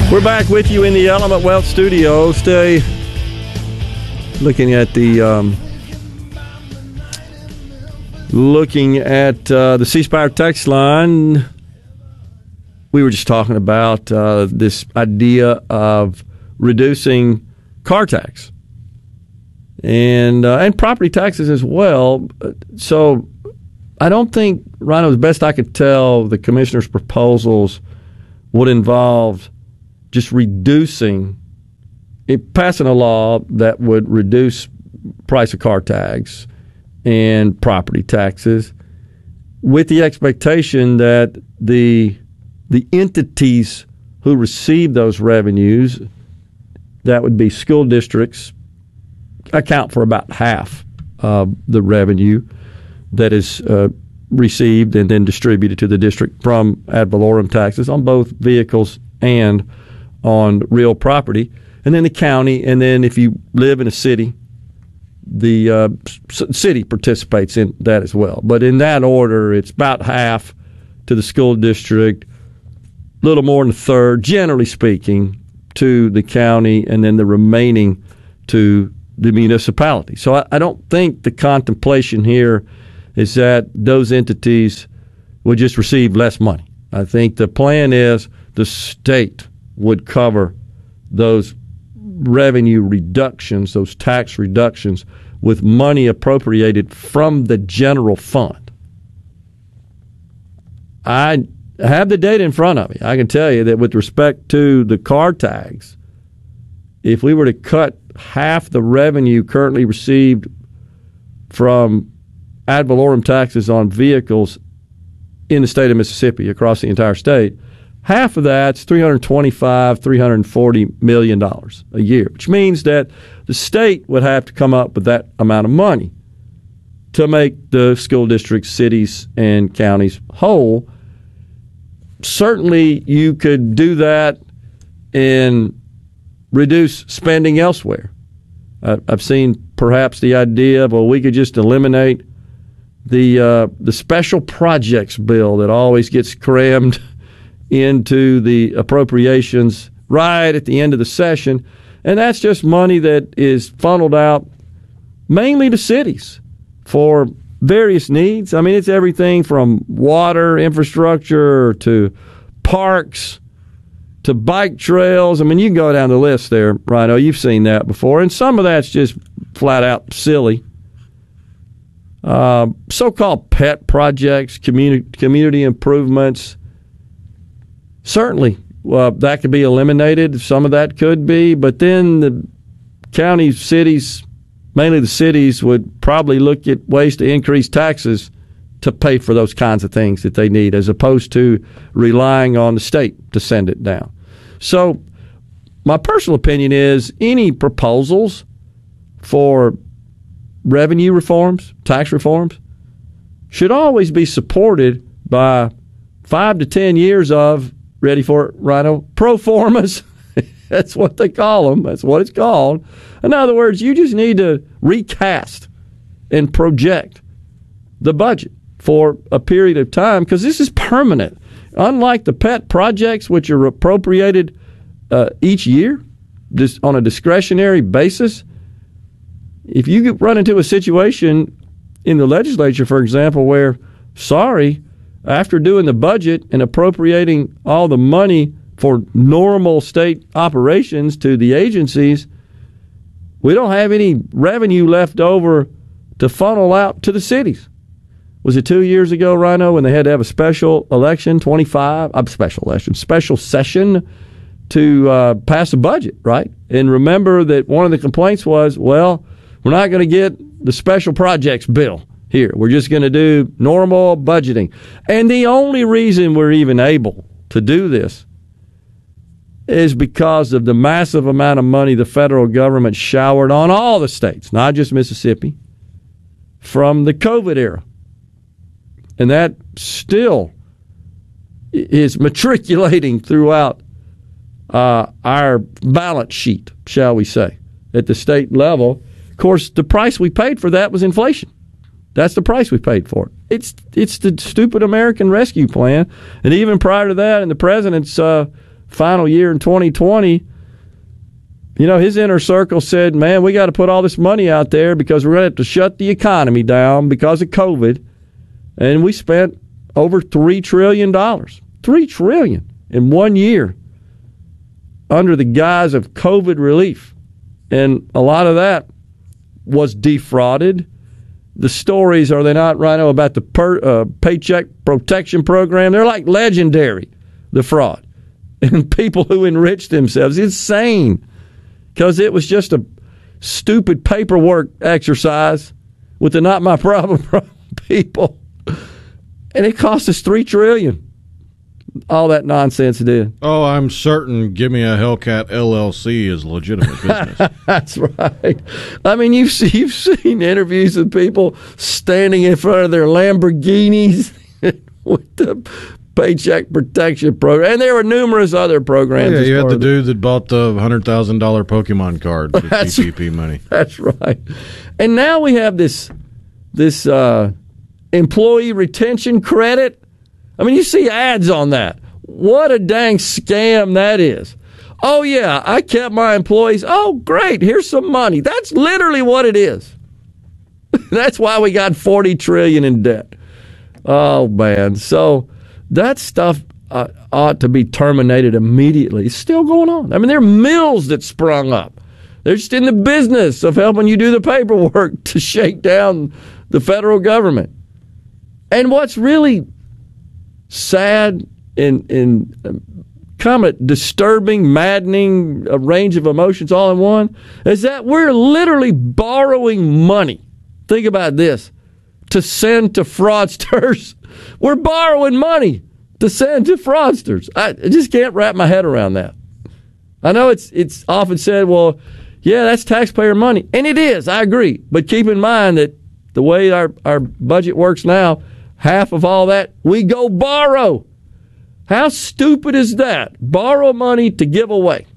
We're back with you in the Element Wealth studio. Stay looking at the C Spire text line. We were just talking about this idea of reducing car tax and property taxes as well. So I don't think, Rhino, as best I could tell, the commissioner's proposals would involve just passing a law that would reduce price of car tags and property taxes with the expectation that the entities who receive those revenues, that would be school districts, account for about half of the revenue that is received and then distributed to the district from ad valorem taxes on both vehicles and on real property. And then the county, and then if you live in a city, the city participates in that as well. But in that order, it's about half to the school district, a little more than a third, generally speaking, to the county, and then the remaining to the municipality. So I don't think the contemplation here is that those entities would just receive less money. I think the plan is the state would cover those revenue reductions, those tax reductions, with money appropriated from the general fund. I have the data in front of me. I can tell you that with respect to the car tags, if we were to cut half the revenue currently received from ad valorem taxes on vehicles in the state of Mississippi, across the entire state, half of that's $340 million a year, which means that the state would have to come up with that amount of money to make the school districts, cities, and counties whole. Certainly, you could do that and reduce spending elsewhere. I've seen perhaps the idea of, well, we could just eliminate the special projects bill that always gets crammed into the appropriations right at the end of the session. And that's just money that is funneled out mainly to cities for various needs. I mean, it's everything from water infrastructure to parks to bike trails. I mean, you can go down the list there, Rhino. You've seen that before. And some of that's just flat out silly. So-called pet projects, community improvements. Certainly, that could be eliminated. Some of that could be. But then the counties, cities, mainly the cities, would probably look at ways to increase taxes to pay for those kinds of things that they need, as opposed to relying on the state to send it down. So my personal opinion is any proposals for revenue reforms, tax reforms, should always be supported by 5 to 10 years of, ready for it, Rhino, pro formas. That's what they call them. That's what it's called. In other words, you just need to recast and project the budget for a period of time, because this is permanent. Unlike the pet projects, which are appropriated each year just on a discretionary basis, if you run into a situation in the legislature, for example, where, after doing the budget and appropriating all the money for normal state operations to the agencies, we don't have any revenue left over to funnel out to the cities. Was it 2 years ago, Rhino, when they had to have a special election, special session to pass a budget, right? And remember that one of the complaints was, well, we're not going to get the special projects bill here. We're just going to do normal budgeting. And the only reason we're even able to do this is because of the massive amount of money the federal government showered on all the states, not just Mississippi, from the COVID era. And that still is matriculating throughout our balance sheet, shall we say, at the state level. Of course, the price we paid for that was inflation. That's the price we paid for it. It's the stupid American Rescue Plan. And even prior to that, in the president's final year in 2020, his inner circle said, man, we got to put all this money out there because we're going to have to shut the economy down because of COVID. And we spent over $3 trillion. $3 trillion in 1 year under the guise of COVID relief. And a lot of that was defrauded. The stories, are they not, Rhino, about the Paycheck Protection Program? They're like legendary, the fraud. And people who enriched themselves. Insane. Because it was just a stupid paperwork exercise with the not my problem people. And it cost us $3 trillion. All that nonsense did. Oh, I'm certain Give Me a Hellcat LLC is legitimate business. That's right. I mean, you've seen interviews of people standing in front of their Lamborghinis with the Paycheck Protection Program. And there were numerous other programs. Yeah, you had the dude that bought the $100,000 Pokemon card with PPP money. That's right. And now we have this employee retention credit. I mean, you see ads on that. What a dang scam that is. Oh, yeah, I kept my employees. Oh, great, here's some money. That's literally what it is. That's why we got $40 trillion in debt. Oh, man. So that stuff ought to be terminated immediately. It's still going on. I mean, there are mills that sprung up. They're just in the business of helping you do the paperwork to shake down the federal government. And what's really sad and kind of disturbing, maddening, a range of emotions all in one, is that we're literally borrowing money. Think about this. To send to fraudsters. We're borrowing money to send to fraudsters. I just can't wrap my head around that. I know it's often said, well, yeah, that's taxpayer money. And it is, I agree. But keep in mind that the way our budget works now, half of all that, we go borrow. How stupid is that? Borrow money to give away.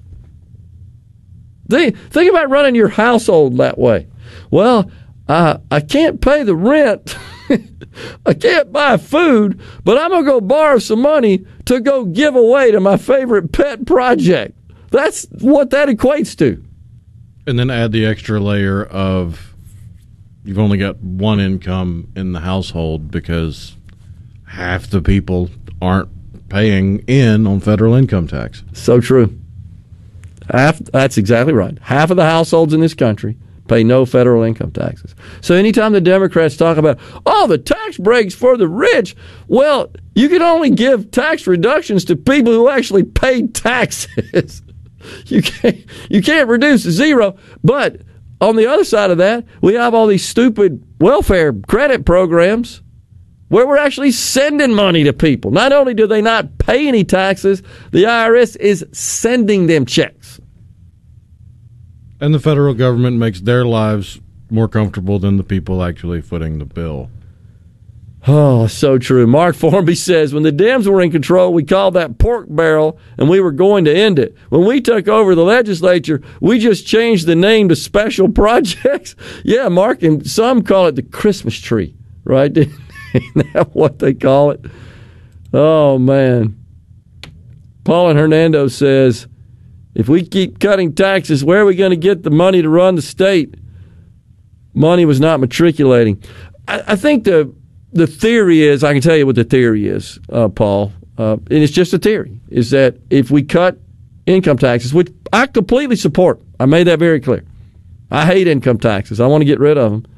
Think about running your household that way. Well, I can't pay the rent. I can't buy food, but I'm going to go borrow some money to go give away to my favorite pet project. That's what that equates to. And then add the extra layer of you've only got one income in the household because half the people aren't paying in on federal income tax. So true. That's exactly right. Half of the households in this country pay no federal income taxes. So anytime the Democrats talk about, the tax breaks for the rich, well, you can only give tax reductions to people who actually paid taxes. You can't reduce to zero, but on the other side of that, we have all these stupid welfare credit programs where we're actually sending money to people. Not only do they not pay any taxes, the IRS is sending them checks. And the federal government makes their lives more comfortable than the people actually footing the bill. Oh, so true. Mark Formby says, when the Dems were in control, we called that pork barrel, and we were going to end it. When we took over the legislature, we just changed the name to special projects. Yeah, Mark, and some call it the Christmas tree, right? Isn't that what they call it? Oh, man. Paul and Hernando says, if we keep cutting taxes, where are we going to get the money to run the state? Money was not matriculating. I think the theory is, I can tell you what the theory is, Paul, and it's just a theory, is that if we cut income taxes, which I completely support, I made that very clear. I hate income taxes. I want to get rid of them.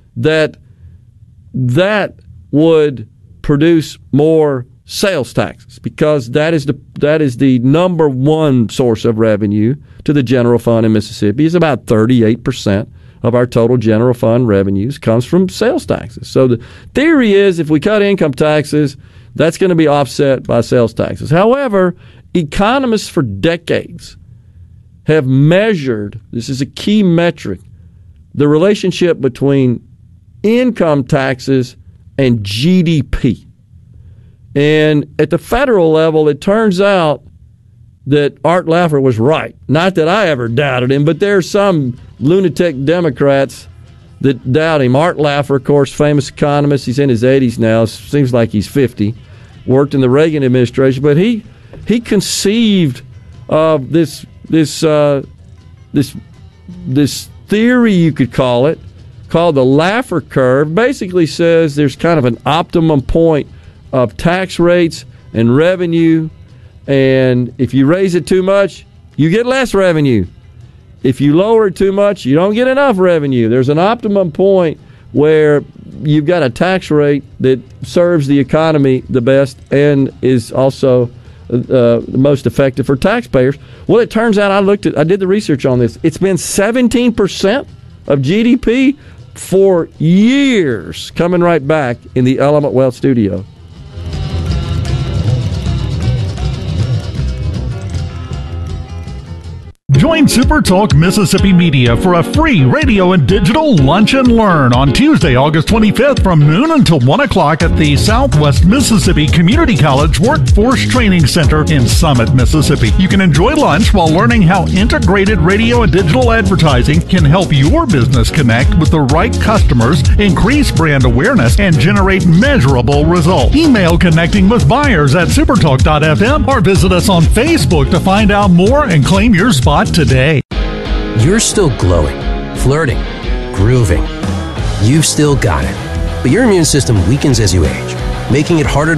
That would produce more sales taxes because that is the number one source of revenue to the general fund in Mississippi. Is about 38% of our total general fund revenues comes from sales taxes. So the theory is if we cut income taxes, that's going to be offset by sales taxes. However, economists for decades have measured, this is a key metric, the relationship between income taxes and GDP. And at the federal level, it turns out that Art Laffer was right. Not that I ever doubted him, but there are some lunatic Democrats that doubt him. Art Laffer, of course, famous economist. He's in his 80s now. Seems like he's 50. Worked in the Reagan administration. But he he conceived of this theory, you could call it, called the Laffer curve. Basically says there's kind of an optimum point of tax rates and revenue, and if you raise it too much, you get less revenue. If you lower it too much, you don't get enough revenue. There's an optimum point where you've got a tax rate that serves the economy the best and is also the most effective for taxpayers. Well, it turns out I did the research on this. It's been 17% of GDP for years. Coming right back in the Element Wealth studio. Join SuperTalk Mississippi Media for a free radio and digital lunch and learn on Tuesday, August 25th from noon until 1 o'clock at the Southwest Mississippi Community College Workforce Training Center in Summit, Mississippi. You can enjoy lunch while learning how integrated radio and digital advertising can help your business connect with the right customers, increase brand awareness, and generate measurable results. Email connecting with buyers at supertalk.fm or visit us on Facebook to find out more and claim your spot today. You're still glowing, flirting, grooving. You've still got it. But your immune system weakens as you age, making it harder